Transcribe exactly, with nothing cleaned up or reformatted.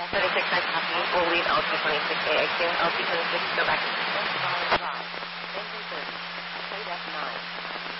twenty-six, I copy. We'll leave L T twenty-six A I Q. L T twenty-six, go back to system. Engine thirty. Plate F nine.